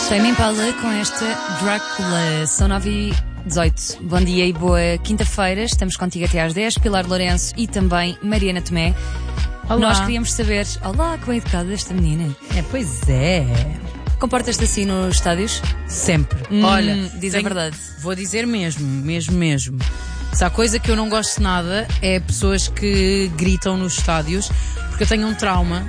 Tame Impala com esta Drácula. São 9h18. Bom dia e boa quinta-feira. Estamos contigo até às 10. Pilar Lourenço e também Mariana Tomé. Olá. Nós queríamos saber... Olá, que bem educada esta menina. Pois é. Comportas-te assim nos estádios? Sempre. Olha, diz a verdade. Vou dizer mesmo. Se há coisa que eu não gosto nada é pessoas que gritam nos estádios, porque eu tenho um trauma.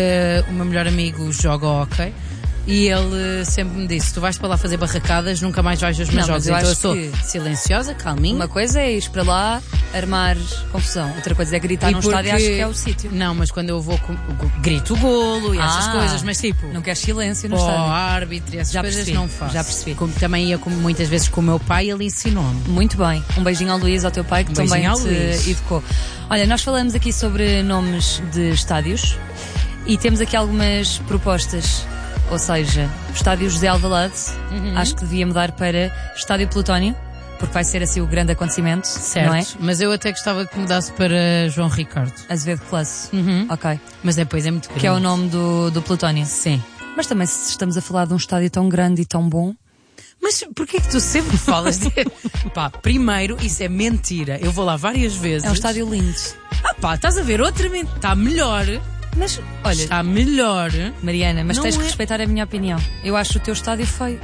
O meu melhor amigo joga hóquei e ele sempre me disse: tu vais para lá fazer barracadas, nunca mais vais aos meus jogos. Então eu sou silenciosa, calminha. Uma coisa é ir para lá armar confusão, outra coisa é gritar num estádio e acho que é o sítio. Não, mas quando eu vou grito o golo e essas coisas, mas tipo, não queres silêncio no o estádio. árbitro e essas coisas não faço. Já percebi. Como também ia muitas vezes com o meu pai, ele ensinou-me. Muito bem. Um beijinho ao Luís, ao teu pai, que também te educou. Olha, nós falamos aqui sobre nomes de estádios e temos aqui algumas propostas. Ou seja, o estádio José Alvalade, acho que devia mudar para Estádio Plutónio, porque vai ser assim o grande acontecimento, certo, não é? Mas eu até gostava que mudasse para João Ricardo Azevedo Classe. Ok. Mas depois é muito grande. Que é o nome do Plutónio. Sim. Mas também se estamos a falar de um estádio tão grande e tão bom... Mas porquê que tu sempre falas de... Pá, primeiro, isso é mentira. Eu vou lá várias vezes. É um estádio lindo. Estás a ver outra mentira. Está melhor... Mas, olha, está melhor. Mariana, mas não tens que respeitar a minha opinião. Eu acho o teu estádio feio.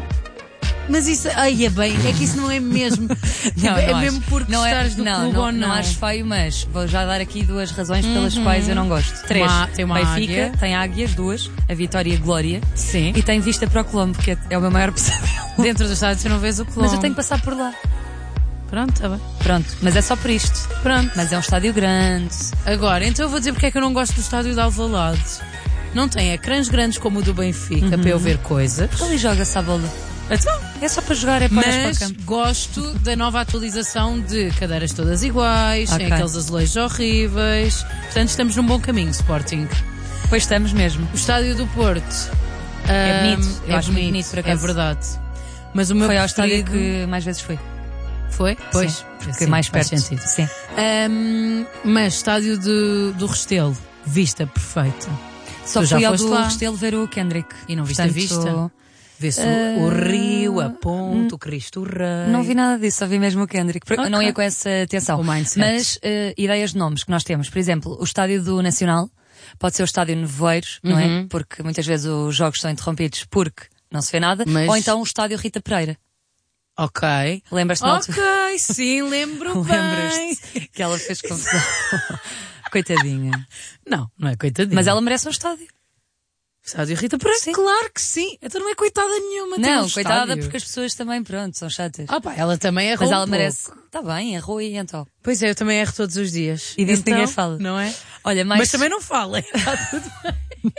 Mas isso, é bem, é que isso não é mesmo. Não, é não mesmo acho. porque não gostares do clube ou não. Não acho feio, mas vou já dar aqui duas razões pelas quais eu não gosto. 3. Tem uma Benfica, águia. tem águias, 2. A Vitória e a Glória. Sim. E tem vista para o Colombo, que é o meu maior pesadelo. Dentro do estádio tu não vês o Colombo. Mas eu tenho que passar por lá. Pronto, está bem. Pronto, mas é só por isto. Pronto. Mas é um estádio grande. Agora, então eu vou dizer porque é que eu não gosto do estádio de Alvalade. Não tem ecrãs grandes como o do Benfica para eu ver coisas. Porque ali joga-se a bola. Então, é só para jogar, é para mas para o campo. gosto da nova atualização de cadeiras todas iguais, sem aqueles azulejos horríveis. Portanto, estamos num bom caminho, Sporting. Pois estamos mesmo. O estádio do Porto é bonito. Eu acho bonito, bonito, por acaso. É verdade. Mas o meu foi ao estádio que mais vezes fui. Foi? Pois. Sim, porque mais perto. Sentido. Sim. Mas estádio do Restelo, vista perfeita. Só fui ao do Restelo ver o Kendrick. E não viste a vista? Vê-se o rio, a ponte, o Cristo Rei. Não vi nada disso, só vi mesmo o Kendrick. Okay. Não ia com essa atenção. O mindset. Mas ideias de nomes que nós temos. Por exemplo, o estádio do Nacional pode ser o estádio Nevoeiros, não é? Porque muitas vezes os jogos são interrompidos porque não se vê nada. Ou então o estádio Rita Pereira. Ok. Lembras-te? Ok, sim, lembro bem. Lembras-te que ela fez confusão. Coitadinha. Não é coitadinha. Mas ela merece um estádio. Estádio Rita Pereira? Sim. Claro que sim. Então não é coitada nenhuma. Não, coitada porque as pessoas também, pronto, são chatas. Ela também errou. Mas ela merece. Está bem, errou e então. Pois é, eu também erro todos os dias. E disso ninguém fala. Não é? Olha, mas também não fala. Está tudo bem.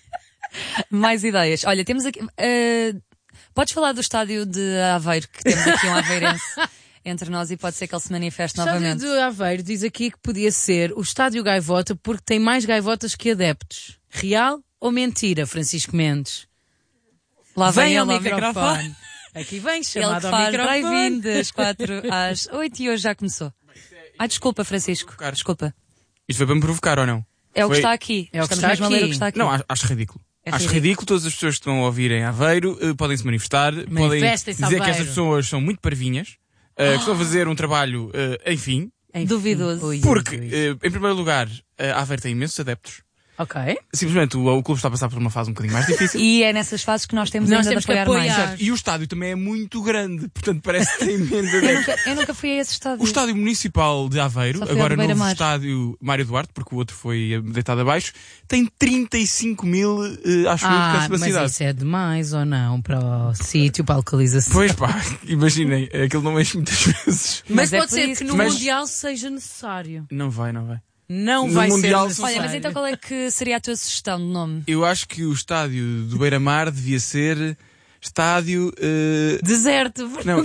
Mais ideias. Olha, temos aqui... podes falar do estádio de Aveiro, que temos aqui um aveirense entre nós e pode ser que ele se manifeste novamente. O estádio de Aveiro diz aqui que podia ser o estádio Gaivota porque tem mais gaivotas que adeptos. Real ou mentira, Francisco Mendes? Lá vem ele ao microfone. Aqui vem, ele chamado que ao faz microfone. drive-in das 4 às 8 e hoje já começou. Desculpa, Francisco. Desculpa. Isto foi para me provocar ou não? É o que está aqui. É o que Estamos está mesmo aqui. a ler o que está aqui. Não, acho ridículo. Acho ridículo. Todas as pessoas que estão a ouvir em Aveiro podem se manifestar, podem dizer que estas pessoas são muito parvinhas, que estão a fazer um trabalho, enfim. Duvidoso. Porque, em primeiro lugar, Aveiro tem imensos adeptos. Ok. Simplesmente o clube está a passar por uma fase um bocadinho mais difícil. E é nessas fases que nós temos ainda de apoiar mais. E o estádio também é muito grande, portanto parece que tem imensos adeptos. Eu nunca fui a esse estádio. O estádio municipal de Aveiro, agora no novo estádio Mário Duarte, porque o outro foi deitado abaixo, tem 35 mil, acho eu, de capacidade. Mas isso é demais ou não para o sítio, para a localização? Pois pá, imaginem, aquilo não enche muitas vezes. Mas pode ser que no Mundial seja necessário. Não vai. Não vai ser necessário. Olha, mas então qual é que seria a tua sugestão de nome? Eu acho que o estádio do Beira-Mar devia ser estádio... Deserto. Não,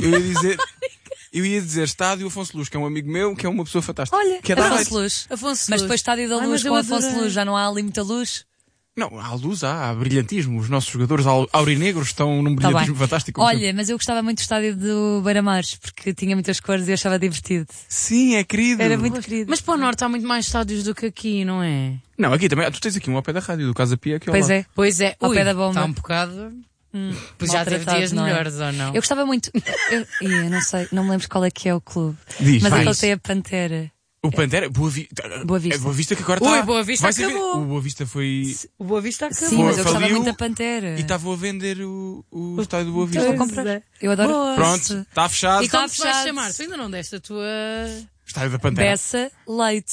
eu ia dizer estádio Afonso Luz, que é um amigo meu, que é uma pessoa fantástica. Olha, que é Afonso Luz. Mas depois estádio da Luz com Afonso Luz, já não há ali muita luz? Não, há luz, há brilhantismo. Os nossos jogadores aurinegros estão num brilhantismo fantástico. Olha, mas eu gostava muito do estádio do Beira-Mares, porque tinha muitas cores e eu achava divertido. Sim, é querido. Era muito querido. Mas para o Norte há muito mais estádios do que aqui, não é? Não, aqui também. Tu tens aqui um ao pé da rádio, do Casa Pia, que é ao lado. Pois é. Pois é. Ao pé da bomba. Está um bocado... Pois já teve dias melhores, ou não? Eu gostava muito. Eu não sei, não me lembro qual é que é o clube. Diz, mas aquele tem a Pantera. O Pantera? Boa Vista. É Boa Vista que agora está. Boa Vista acabou. O Boa Vista foi. O Boa Vista acabou. Sim, mas eu gostava muito da Pantera. E estavam a vender o estádio do Boa Vista. Eu vou comprar. Eu adoro. Boa. Pronto, está fechado. E como te vais chamar? Tu ainda não deste a tua... Estádio da Pantera. Bessa Leite.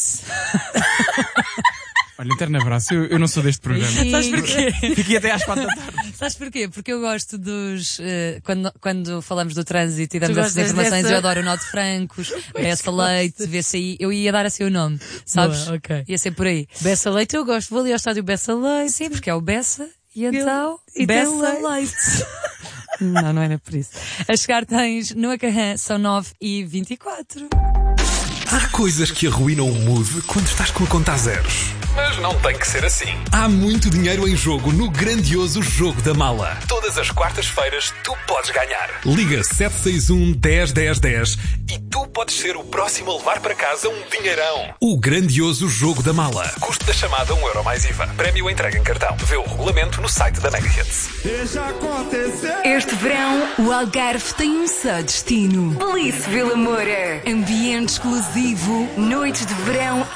Olha, interno abraço, eu não sou deste programa. Sabes porquê? Fiquei até às 4 da tarde. Sabes porquê? Porque eu gosto dos... quando falamos do trânsito e damos essas informações, eu adoro o Nó de Francos, Bessa Leite, VCI. Eu ia dar assim o nome, sabes? Boa, okay. Ia ser por aí. Bessa Leite eu gosto. Vou ali ao estádio Bessa Leite. Sim, porque é o Bessa e então Bessa Leite. Não era por isso. A chegar tens no Acarrã, são 9h24. Há coisas que arruinam o mood quando estás com a conta a zeros. Mas não tem que ser assim. Há muito dinheiro em jogo no grandioso Jogo da Mala. Todas as quartas-feiras tu podes ganhar. Liga 761-10-10-10 e tu podes ser o próximo a levar para casa um dinheirão. O grandioso Jogo da Mala. Custo da chamada €1 mais IVA. Prémio entrega em cartão. Vê o regulamento no site da Mega Hits. Este verão, o Algarve tem um só destino. Bliss Vila Moura. Ambiente exclusivo, noites de verão